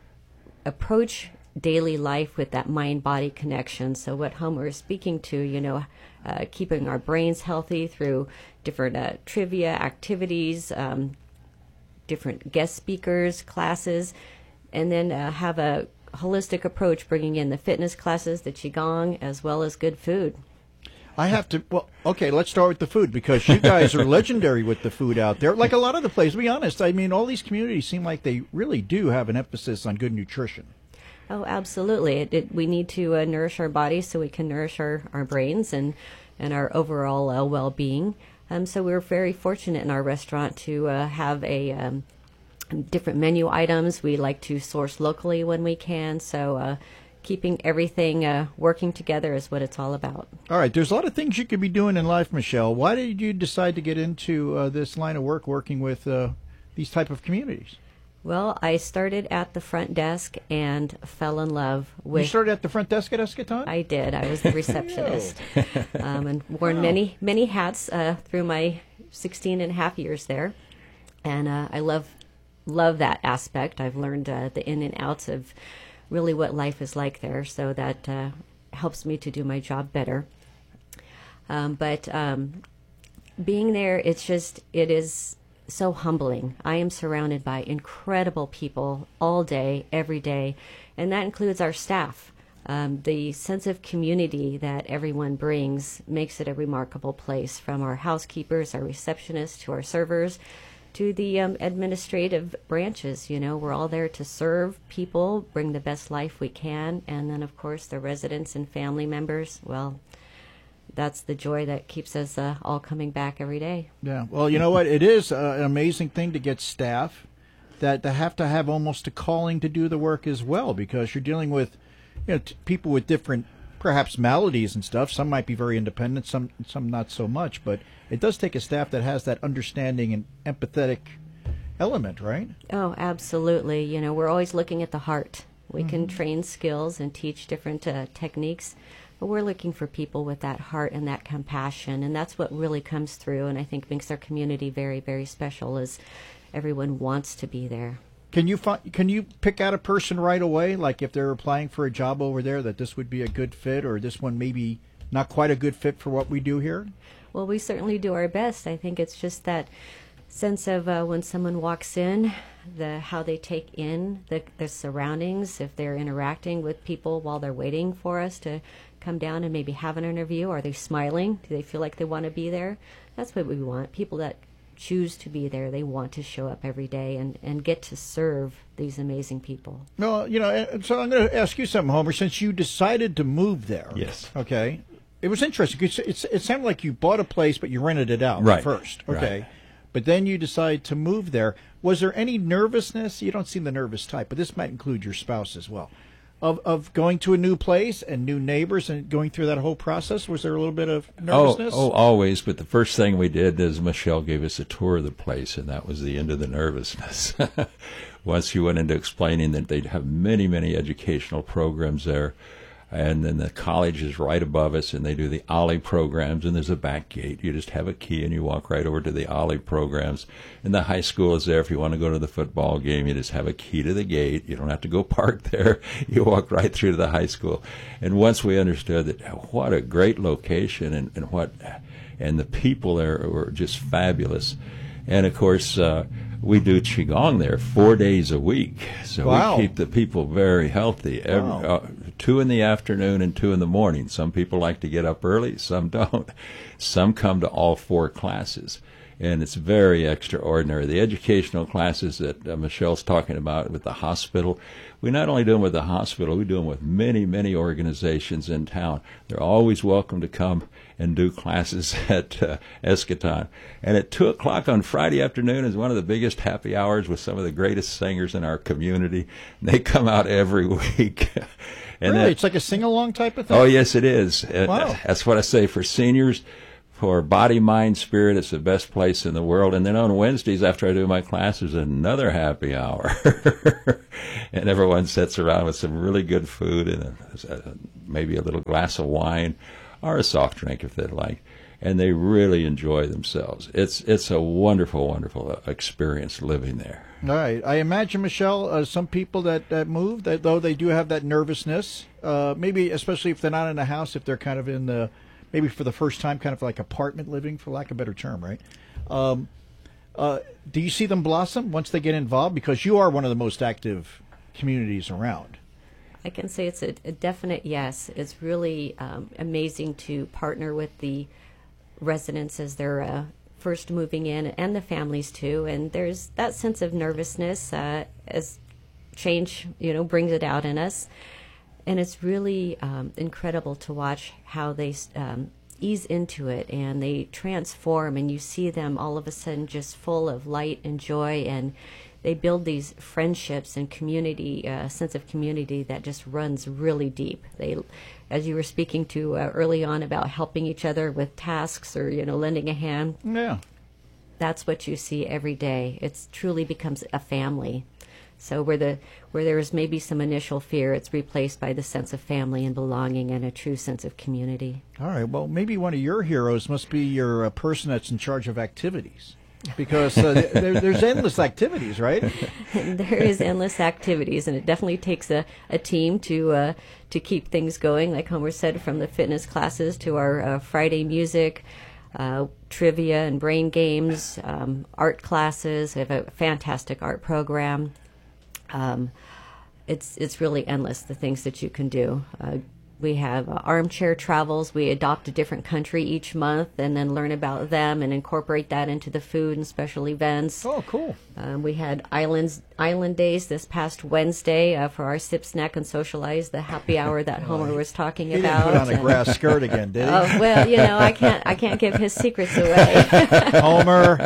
approach daily life with that mind-body connection. So what Homer is speaking to, you know, uh, keeping our brains healthy through different uh, trivia activities, um, different guest speakers, classes, and then uh, have a holistic approach, bringing in the fitness classes, the Qigong, as well as good food. I have to, well, okay, let's start with the food, because you guys are legendary with the food out there. Like a lot of the places, to be honest, I mean, all these communities seem like they really do have an emphasis on good nutrition. Oh, absolutely. It, it, we need to uh, nourish our bodies so we can nourish our, our brains and, and our overall uh, well-being. Um, so we're very fortunate in our restaurant to uh, have a um, different menu items. We like to source locally when we can. So uh, keeping everything uh, working together is what it's all about. All right. There's a lot of things you could be doing in life, Michelle. Why did you decide to get into uh, this line of work, working with uh, these type of communities? Well, I started at the front desk and fell in love with... You started at the front desk at Eschaton? I did. I was the receptionist. um, and worn wow. many, many hats uh, through my sixteen and a half years there. And uh, I love love that aspect. I've learned uh, the in and outs of really what life is like there, so that uh, helps me to do my job better. Um, but um, being there, it's just, it is... so humbling. I am surrounded by incredible people all day, every day, and that includes our staff. Um, the sense of community that everyone brings makes it a remarkable place, from our housekeepers, our receptionists, to our servers, to the um, administrative branches. You know, we're all there to serve people, bring the best life we can, and then, of course, the residents and family members, well, that's the joy that keeps us uh, all coming back every day. Yeah. Well, you know what? It is uh, an amazing thing to get staff that, that have to have almost a calling to do the work as well, because you're dealing with, you know, t- people with different, perhaps, maladies and stuff. Some might be very independent, some some not so much. But it does take a staff that has that understanding and empathetic element, right? Oh, absolutely. You know, we're always looking at the heart. We mm-hmm. can train skills and teach different uh, techniques, but we're looking for people with that heart and that compassion, and that's what really comes through, and I think makes our community very, very special, is everyone wants to be there. Can you fi- can you pick out a person right away, like if they're applying for a job over there, that this would be a good fit, or this one maybe not quite a good fit for what we do here? Well, we certainly do our best. I think it's just that sense of uh, when someone walks in, the how they take in the, the surroundings, if they're interacting with people while they're waiting for us to come down and maybe have an interview. Are they smiling? Do they feel like they want to be there? That's what we want. People that choose to be there. They want to show up every day and, and get to serve these amazing people. No, you know, so I'm going to ask you something, Homer, since you decided to move there. Yes. Okay. It was interesting. It's, it's, it sounded like you bought a place, but you rented it out right. first. Okay. Right. But then you decide to move there. Was there any nervousness? You don't seem the nervous type, but this might include your spouse as well. Of of going to a new place and new neighbors and going through that whole process? Was there a little bit of nervousness? Oh, oh, always. But the first thing we did is Michelle gave us a tour of the place, and that was the end of the nervousness. Once she went into explaining that they'd have many, many educational programs there, and then the college is right above us, and they do the Ollie programs, and there's a back gate. You just have a key, and you walk right over to the Ollie programs. And the high school is there. If you want to go to the football game, you just have a key to the gate. You don't have to go park there. You walk right through to the high school. And once we understood that, what a great location, and, and what, and the people there were just fabulous. And, of course, uh, we do Qigong there four days a week. So wow. we keep the people very healthy. Every, wow. uh, two in the afternoon and two in the morning. Some people like to get up early, some don't. Some come to all four classes, and it's very extraordinary. The educational classes that uh, Michelle's talking about with the hospital, we not only do them with the hospital, we do them with many, many organizations in town. They're always welcome to come and do classes at uh, Eschaton. And at two o'clock on Friday afternoon is one of the biggest happy hours with some of the greatest singers in our community. And they come out every week. And really? that, It's like a sing-along type of thing? oh, yes, it is. And Wow. That's what I say for seniors. For body, mind, spirit, it's the best place in the world. And then on Wednesdays, after I do my classes, another happy hour. And everyone sits around with some really good food and a, a, maybe a little glass of wine or a soft drink if they'd like. And they really enjoy themselves. It's it's a wonderful, wonderful experience living there. All right. I imagine, Michelle, uh, some people that, that move, that though they do have that nervousness, uh, maybe especially if they're not in a house, if they're kind of in the, maybe for the first time, kind of like apartment living, for lack of a better term, right? Um, uh, do you see them blossom once they get involved? Because you are one of the most active communities around. I can say it's a, a definite yes. It's really um, amazing to partner with the residents as they're uh, first moving in, and the families too. And there's that sense of nervousness uh, as change, you know, brings it out in us. And it's really um, incredible to watch how they um, ease into it and they transform, and you see them all of a sudden just full of light and joy, and they build these friendships and community, uh, sense of community that just runs really deep. They, as you were speaking to uh, early on about helping each other with tasks or, you know, lending a hand. Yeah. That's what you see every day. It truly becomes a family. So where the where there is maybe some initial fear, it's replaced by the sense of family and belonging and a true sense of community. All right. Well, maybe one of your heroes must be your uh, person that's in charge of activities. Because uh, there, there's endless activities, right? There is endless activities, and it definitely takes a, a team to uh, to keep things going. Like Homer said, from the fitness classes to our uh, Friday music, uh, trivia and brain games, um, art classes. We have a fantastic art program. Um, it's it's really endless, the things that you can do. Uh, We have uh, armchair travels. We adopt a different country each month and then learn about them and incorporate that into the food and special events. Oh, cool. Um, we had islands, island days this past Wednesday uh, for our Sip, Snack, and Socialize, the happy hour that Homer was talking He about. didn't put on a grass skirt again, did he? Oh, well, you know, I can't, I can't give his secrets away. Homer.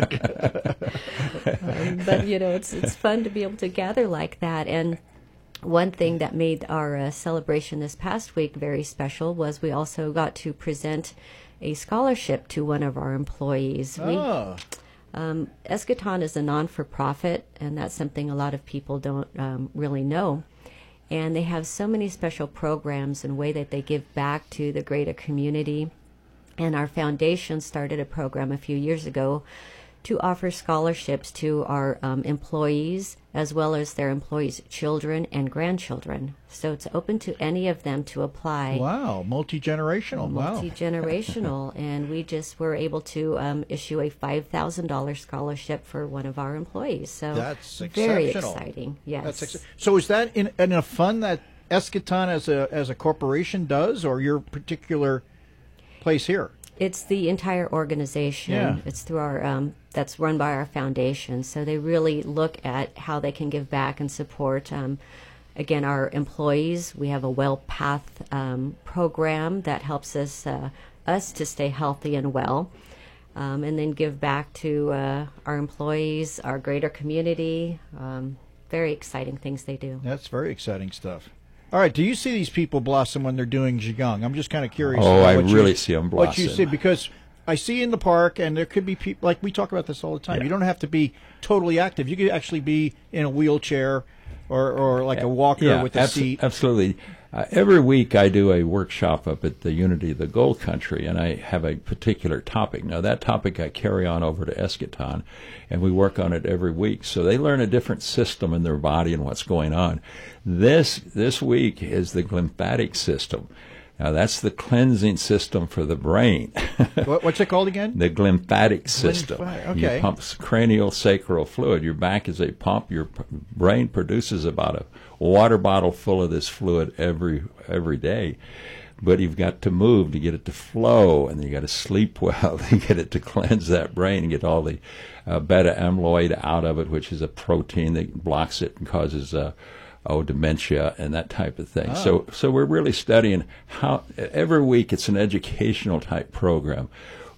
um, but, you know, it's, it's fun to be able to gather like that. And one thing that made our uh, celebration this past week very special was we also got to present a scholarship to one of our employees. Oh. We, um, Eschaton is a non-for-profit, and that's something a lot of people don't um, really know. And they have so many special programs and way that they give back to the greater community. And our foundation started a program a few years ago to offer scholarships to our um, employees as well as their employees' children and grandchildren. So it's open to any of them to apply. Wow, multi-generational. Wow. Multi-generational. And we just were able to um, issue a five thousand dollars scholarship for one of our employees. So That's very exceptional. exciting. Yes. That's ex- so is that in, in a fund that Eschaton as a as a corporation does, or your particular place here? It's the entire organization. Yeah. It's through our um, that's run by our foundation. So they really look at how they can give back and support. Um, again, our employees. We have a Well Path um, program that helps us uh, us to stay healthy and well, um, and then give back to uh, our employees, our greater community. Um, very exciting things they do. That's very exciting stuff. All right, do you see these people blossom when they're doing Qigong? I'm just kind of curious. Oh, about I what really you, see them What you blossom. see, because I see in the park, and there could be people, like we talk about this all the time. Yeah. You don't have to be totally active. You could actually be in a wheelchair or, or like a walker Yeah, with a abso- seat. Absolutely. Uh, every week I do a workshop up at the Unity of the Gold Country, and I have a particular topic. Now, that topic I carry on over to Eschaton, and we work on it every week. So they learn a different system in their body and what's going on. This this week is the glymphatic system. Now, that's the cleansing system for the brain. what, what's it called again? The glymphatic system. Glymphatic, okay. You pump cranial sacral fluid. Your back is a pump. Your p- brain produces about a water bottle full of this fluid every every day. But you've got to move to get it to flow, and you got to sleep well to get it to cleanse that brain and get all the uh, beta amyloid out of it, which is a protein that blocks it and causes uh, oh, dementia and that type of thing. Oh. So, so we're really studying how every week it's an educational type program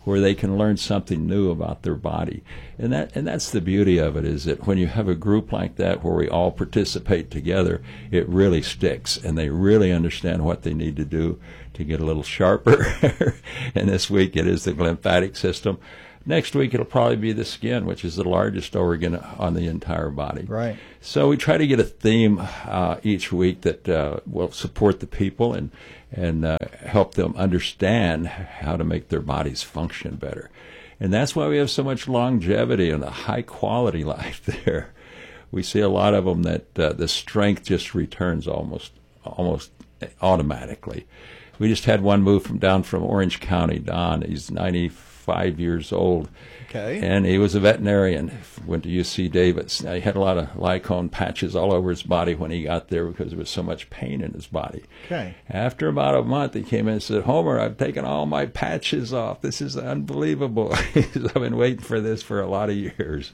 where they can learn something new about their body. And that and that's the beauty of it, is that when you have a group like that where we all participate together, it really sticks, and they really understand what they need to do to get a little sharper. And this week it is the lymphatic system. Next week it'll probably be the skin, which is the largest organ on the entire body. Right. So we try to get a theme uh, each week that uh, will support the people and and uh, help them understand how to make their bodies function better. And that's why we have so much longevity and a high quality life there. We see a lot of them that uh, the strength just returns almost almost automatically. We just had one move from down from Orange County. Don, he's ninety-five years old. Okay. And he was a veterinarian, went to U C Davis. Now, he had a lot of Lycone patches all over his body when he got there because there was so much pain in his body. Okay. After about a month, he came in and said, Homer, I've taken all my patches off. This is unbelievable. I've been waiting for this for a lot of years.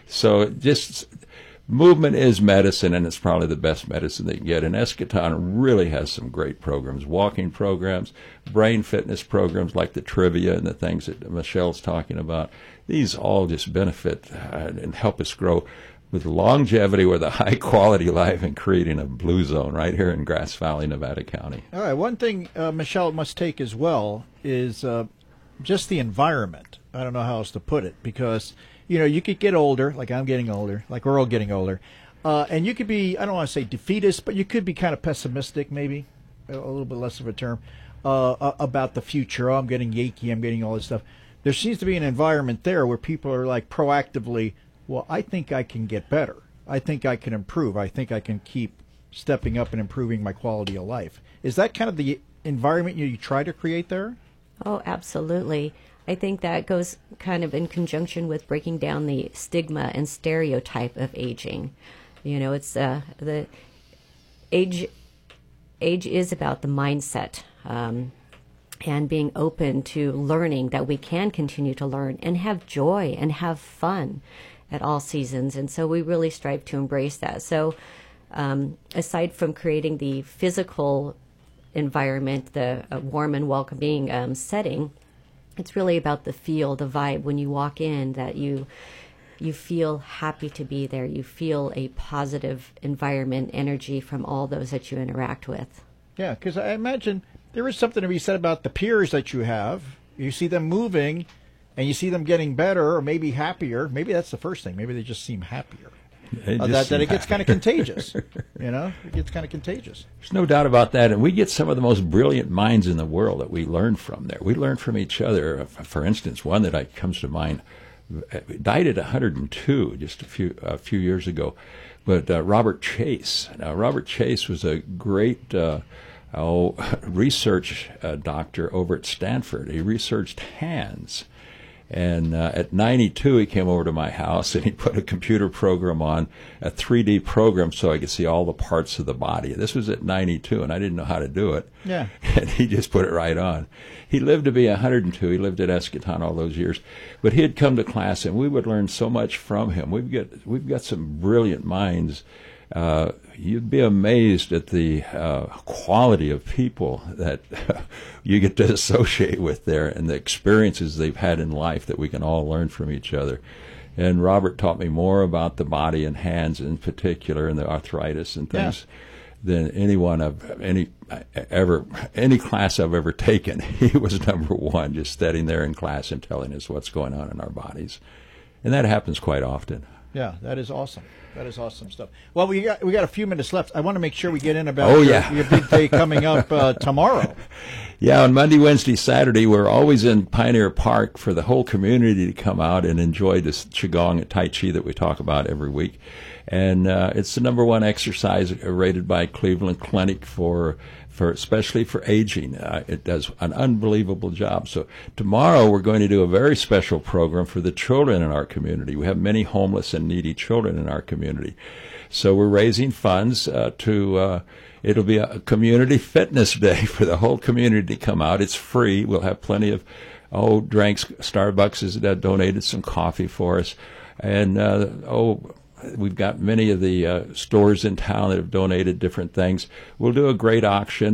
So just movement is medicine, and it's probably the best medicine they can get. And Eschaton really has some great programs, walking programs, brain fitness programs like the trivia and the things that Michelle's talking about. These all just benefit uh, and help us grow with longevity, with a high-quality life, and creating a blue zone right here in Grass Valley, Nevada County. All right. One thing uh, Michelle must take as well is uh, just the environment. I don't know how else to put it, because you know, you could get older, like I'm getting older, like we're all getting older, uh, and you could be, I don't want to say defeatist, but you could be kind of pessimistic, maybe, a little bit less of a term, uh, about the future. Oh, I'm getting Yankee, I'm getting all this stuff. There seems to be an environment there where people are like proactively, well, I think I can get better. I think I can improve. I think I can keep stepping up and improving my quality of life. Is that kind of the environment you, you try to create there? Oh, absolutely. I think that goes kind of in conjunction with breaking down the stigma and stereotype of aging. You know, it's uh, the age. Age is about the mindset um, and being open to learning, that we can continue to learn and have joy and have fun at all seasons. And so we really strive to embrace that. So um, aside from creating the physical environment, the uh, warm and welcoming um, setting, it's really about the feel, the vibe when you walk in, that you you feel happy to be there. You feel a positive environment, energy from all those that you interact with. Yeah, because I imagine there is something to be said about the peers that you have. You see them moving, and you see them getting better or maybe happier. Maybe that's the first thing. Maybe they just seem happier. Uh, that, that it gets kind of contagious. You know, it gets kind of contagious. There's no doubt about that. And we get some of the most brilliant minds in the world that we learn from there. We learn from each other. For instance, one that comes to mind died at one hundred two just a few a few years ago. But uh, Robert Chase. Now, Robert Chase was a great uh, oh, research uh, doctor over at Stanford. He researched hands. And uh, at ninety-two, he came over to my house, and he put a computer program on, a three D program, so I could see all the parts of the body. This was at ninety-two, and I didn't know how to do it. Yeah. And he just put it right on. He lived to be one hundred two. He lived at Eschaton all those years. But he had come to class, and we would learn so much from him. We've got, we've got some brilliant minds. Uh, you'd be amazed at the uh, quality of people that you get to associate with there, and the experiences they've had in life that we can all learn from each other. And Robert taught me more about the body and hands in particular, and the arthritis and things, yeah, than anyone I've any ever any class I've ever taken. He was number one, just sitting there in class and telling us what's going on in our bodies, and that happens quite often. Yeah, that is awesome. That is awesome stuff. Well, we got we got a few minutes left. I want to make sure we get in about oh, your, yeah. your big day coming up uh, tomorrow. Yeah, on Monday, Wednesday, Saturday, we're always in Pioneer Park for the whole community to come out and enjoy this Qigong and Tai Chi that we talk about every week. And uh, it's the number one exercise rated by Cleveland Clinic for for especially for aging. Uh, it does an unbelievable job. So tomorrow we're going to do a very special program for the children in our community. We have many homeless and needy children in our community. So we're raising funds uh, to, uh, it'll be a community fitness day for the whole community to come out. It's free. We'll have plenty of, oh, drinks. Starbucks has uh, donated some coffee for us. And, uh, oh, we've got many of the uh, stores in town that have donated different things. We'll do a great auction.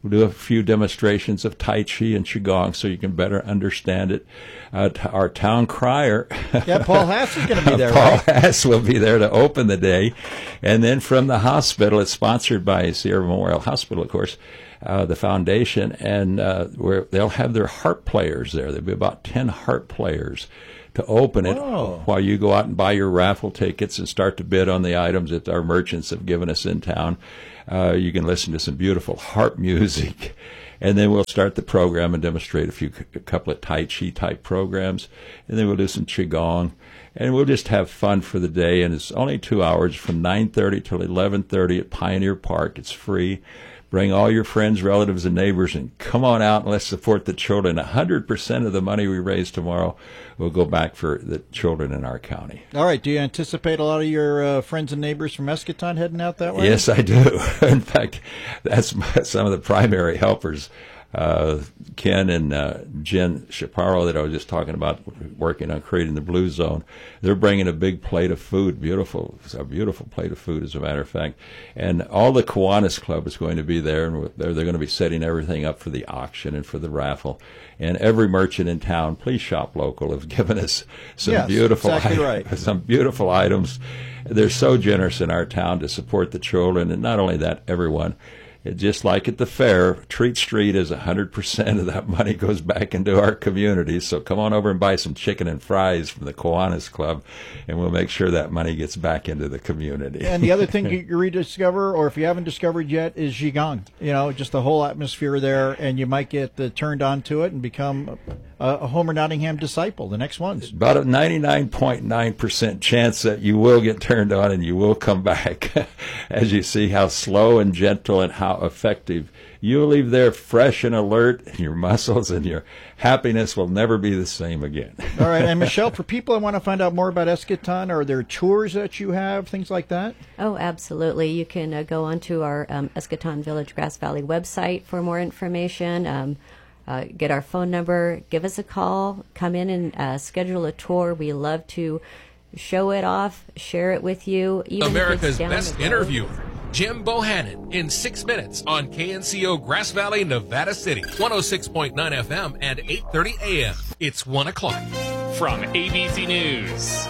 We'll do a few demonstrations of Tai Chi and Qigong so you can better understand it. Uh, t- our town crier, Yeah, Paul Hass is going to be there, Paul right? Hass will be there to open the day. And then from the hospital, it's sponsored by Sierra Memorial Hospital, of course, uh, the foundation, and uh, where they'll have their harp players there. There'll be about ten harp players to open it Whoa. while you go out and buy your raffle tickets and start to bid on the items that our merchants have given us in town. Uh, you can listen to some beautiful harp music, and then we'll start the program and demonstrate a few, a couple of Tai Chi type programs, and then we'll do some Qigong, and we'll just have fun for the day. And it's only two hours from nine thirty till eleven thirty at Pioneer Park. It's free. Bring all your friends, relatives, and neighbors, and come on out and let's support the children. one hundred percent of the money we raise tomorrow will go back for the children in our county. All right. Do you anticipate a lot of your uh, friends and neighbors from Eschaton heading out that way? Yes, I do. In fact, that's my, some of the primary helpers. Uh, Ken and uh, Jen Chaparro that I was just talking about, working on creating the Blue Zone, they're bringing a big plate of food, beautiful, a beautiful plate of food, as a matter of fact. And all the Kiwanis Club is going to be there, and they're, they're going to be setting everything up for the auction and for the raffle. And every merchant in town, please shop local, have given us some Yes, beautiful, exactly items, right. some beautiful items. They're so generous in our town to support the children, and not only that, everyone. It, just like at the fair, Treat Street is one hundred percent of that money goes back into our community. So come on over and buy some chicken and fries from the Kiwanis Club, and we'll make sure that money gets back into the community. And the other thing you can rediscover, or if you haven't discovered yet, is Qigong. You know, just the whole atmosphere there, and you might get uh, turned on to it and become a, a Homer Nottingham disciple, the next ones. About a ninety-nine point nine percent chance that you will get turned on and you will come back as you see how slow and gentle and how effective. You'll leave there fresh and alert, and your muscles and your happiness will never be the same again. All right. And Michelle, for people that want to find out more about Eschaton, are there tours that you have, things like that? Oh, absolutely. You can uh, go onto our um, Eschaton Village Grass Valley website for more information. Um, uh, get our phone number, give us a call, come in and uh, schedule a tour. We love to show it off, share it with you. Even if it's America's down best the road. interviewer, Jim Bohannon, in six minutes on K N C O Grass Valley, Nevada City, one oh six point nine F M and eight thirty A M. It's one o'clock. From A B C News,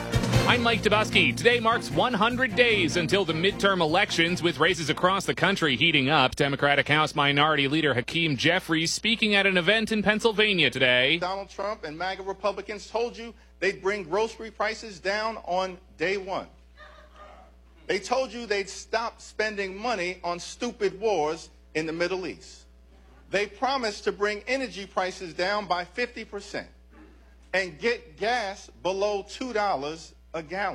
I'm Mike Dubusky. Today marks one hundred days until the midterm elections, with races across the country heating up. Democratic House Minority Leader Hakeem Jeffries speaking at an event in Pennsylvania today. Donald Trump and MAGA Republicans told you they'd bring grocery prices down on day one. They told you they'd stop spending money on stupid wars in the Middle East. They promised to bring energy prices down by fifty percent and get gas below two dollars a gallon.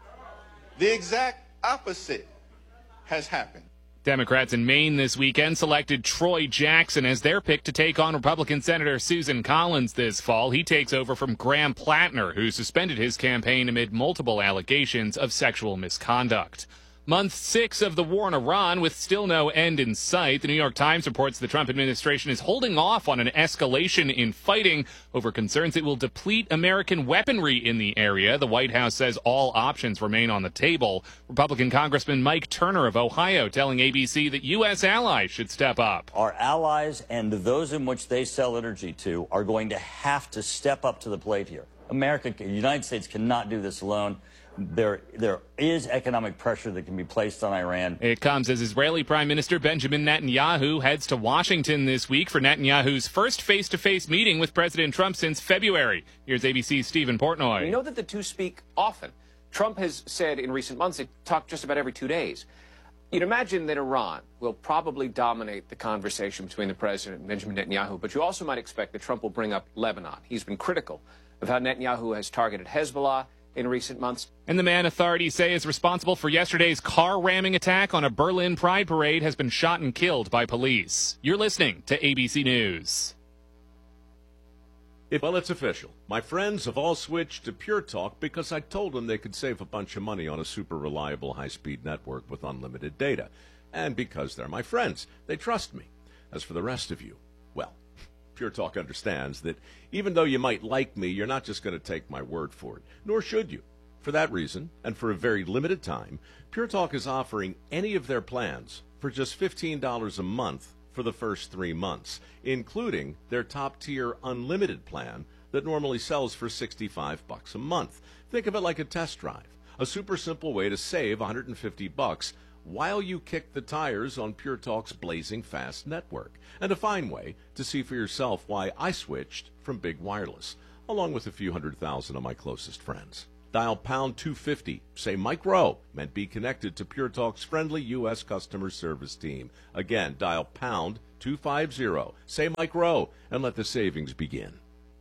The exact opposite has happened. Democrats in Maine this weekend selected Troy Jackson as their pick to take on Republican Senator Susan Collins this fall. He takes over from Graham Plattner, who suspended his campaign amid multiple allegations of sexual misconduct. Month six of the war in Iran with still no end in sight. The New York Times reports the Trump administration is holding off on an escalation in fighting over concerns it will deplete American weaponry in the area. The White House says all options remain on the table. Republican Congressman Mike Turner of Ohio telling A B C that U S allies should step up. Our allies and those in which they sell energy to are going to have to step up to the plate here. America, the United States cannot do this alone. There, there is economic pressure that can be placed on Iran. It comes as Israeli Prime Minister Benjamin Netanyahu heads to Washington this week for Netanyahu's first face-to-face meeting with President Trump since February. Here's A B C's Stephen Portnoy. We know that the two speak often. Trump has said in recent months they talk just about every two days. You'd imagine that Iran will probably dominate the conversation between the president and Benjamin Netanyahu, but you also might expect that Trump will bring up Lebanon. He's been critical of how Netanyahu has targeted Hezbollah in recent months. And the man authorities say is responsible for yesterday's car ramming attack on a Berlin Pride parade has been shot and killed by police. You're listening to A B C News. It, well, it's official. My friends have all switched to Pure Talk because I told them they could save a bunch of money on a super reliable high-speed network with unlimited data. And because they're my friends, they trust me. As for the rest of you, well, Pure Talk understands that even though you might like me, you're not just going to take my word for it, nor should you. For that reason, and for a very limited time, Pure Talk is offering any of their plans for just fifteen dollars a month for the first three months, including their top-tier unlimited plan that normally sells for sixty-five bucks a month. Think of it like a test drive, a super simple way to save one hundred fifty bucks while you kick the tires on Pure Talk's blazing fast network, and a fine way to see for yourself why I switched from Big Wireless, along with a few hundred thousand of my closest friends. Dial pound two fifty, say Mike Rowe, and be connected to Pure Talk's friendly U S customer service team. Again, dial pound two fifty, say Mike Rowe, and let the savings begin.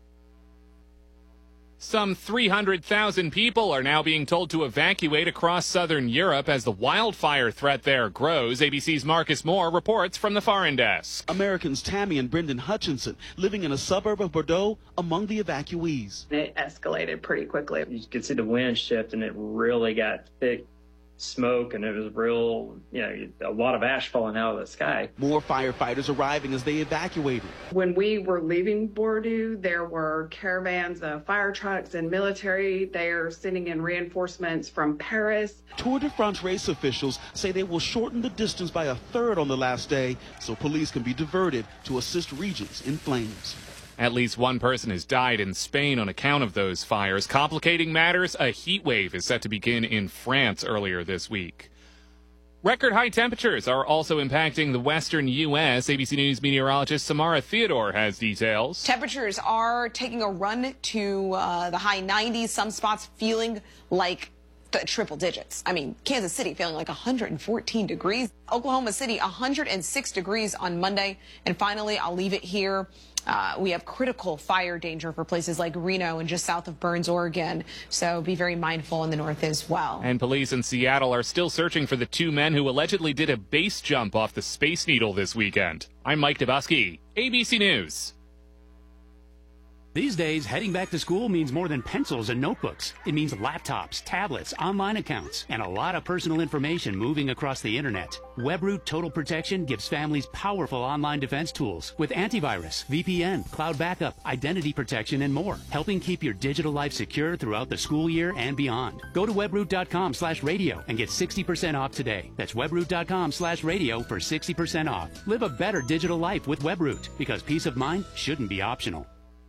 Some three hundred thousand people are now being told to evacuate across southern Europe as the wildfire threat there grows. A B C's Marcus Moore reports from the Foreign Desk. Americans Tammy and Brendan Hutchinson living in a suburb of Bordeaux among the evacuees. It escalated pretty quickly. You could see the wind shift and it really got thick smoke, and it was real, you know, a lot of ash falling out of the sky. More firefighters arriving as they evacuated. When we were leaving Bordeaux, there were caravans of fire trucks and military. They are sending in reinforcements from Paris. Tour de France race officials say they will shorten the distance by a third on the last day so police can be diverted to assist regions in flames. At least one person has died in Spain on account of those fires. Complicating matters, a heat wave is set to begin in France earlier this week. Record high temperatures are also impacting the western U S A B C News meteorologist Samara Theodore has details. Temperatures are taking a run to uh, the high nineties, some spots feeling like the triple digits. I mean, Kansas City feeling like one hundred fourteen degrees. Oklahoma City, one hundred six degrees on Monday. And finally, I'll leave it here. Uh, we have critical fire danger for places like Reno and just south of Burns, Oregon. So be very mindful in the north as well. And police in Seattle are still searching for the two men who allegedly did a base jump off the Space Needle this weekend. I'm Mike Dabowski, A B C News. These days, heading back to school means more than pencils and notebooks. It means laptops, tablets, online accounts, and a lot of personal information moving across the internet. WebRoot Total Protection gives families powerful online defense tools with antivirus, V P N, cloud backup, identity protection, and more, helping keep your digital life secure throughout the school year and beyond. Go to webroot.com slash radio and get sixty percent off today. That's webroot.com slash radio for sixty percent off. Live a better digital life with WebRoot, because peace of mind shouldn't be optional.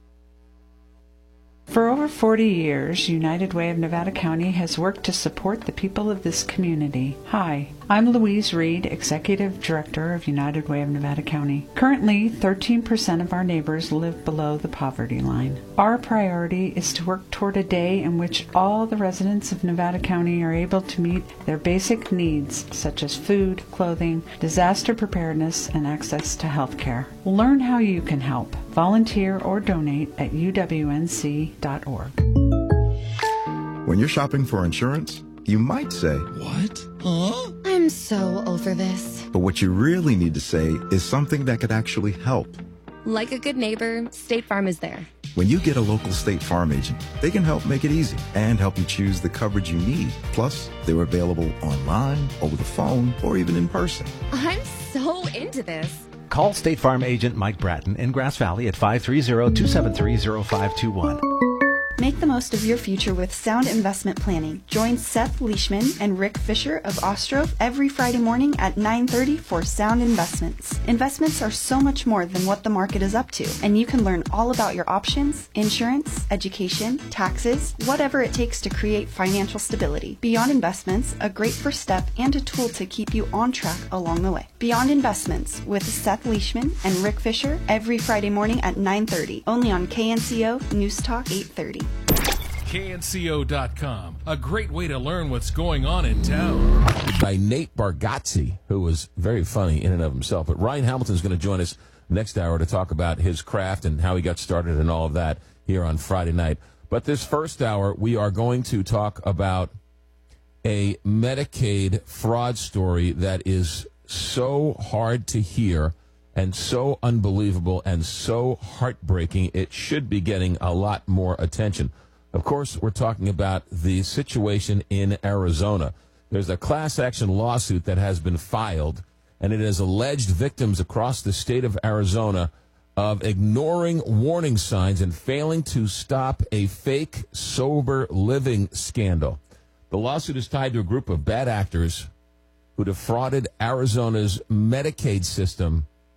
For over forty years, United Way of Nevada County has worked to support the people of this community. Hi, I'm Louise Reed, Executive Director of United Way of Nevada County. Currently, thirteen percent of our neighbors live below the poverty line. Our priority is to work toward a day in which all the residents of Nevada County are able to meet their basic needs, such as food, clothing, disaster preparedness, and access to health care. Learn how you can help. Volunteer or donate at U W N C dot org. When you're shopping for insurance, you might say, "What? Huh? I'm so over this." But what you really need to say is something that could actually help. Like a good neighbor, State Farm is there. When you get a local State Farm agent, they can help make it easy and help you choose the coverage you need. Plus, they're available online, over the phone, or even in person. I'm so into this. Call State Farm agent Mike Bratton in Grass Valley at five three zero, two seven three, zero five two one. Make the most of your future with sound investment planning. Join Seth Leishman and Rick Fisher of Ostrov every Friday morning at nine thirty for Sound Investments. Investments are so much more than what the market is up to, and you can learn all about your options, insurance, education, taxes, whatever it takes to create financial stability. Beyond Investments, a great first step and a tool to keep you on track along the way. Beyond Investments with Seth Leishman and Rick Fisher every Friday morning at nine thirty, only on K N C O News Talk eight thirty. K N C O dot com, a great way to learn what's going on in town. By Nate Bargatze, who was very funny in and of himself. But Ryan Hamilton is going to join us next hour to talk about his craft and how he got started and all of that here on Friday night. But this first hour, we are going to talk about a Medicaid fraud story that is so hard to hear and so unbelievable and so heartbreaking, it should be getting a lot more attention. Of course, we're talking about the situation in Arizona. There's a class action lawsuit that has been filed, and it has alleged victims across the state of Arizona of ignoring warning signs and failing to stop a fake sober living scandal. The lawsuit is tied to a group of bad actors who defrauded Arizona's Medicaid system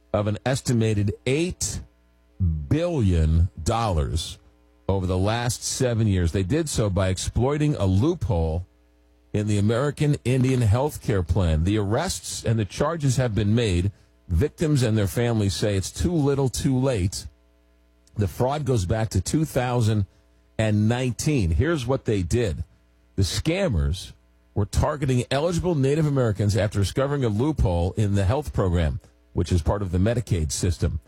of an estimated eight billion dollars over the last seven years. They did so by exploiting a loophole in the American Indian Health Care Plan. The arrests and the charges have been made. Victims and their families say it's too little, too late. The fraud goes back to two thousand nineteen. Here's what they did. The scammers were targeting eligible Native Americans after discovering a loophole in the health program, which is part of the Medicaid system.